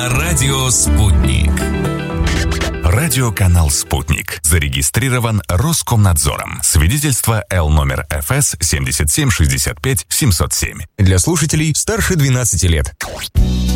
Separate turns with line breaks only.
Радио «Спутник». Радиоканал «Спутник» зарегистрирован Роскомнадзором. Свидетельство Л номер ФС 7765 707.
Для слушателей старше 12 лет.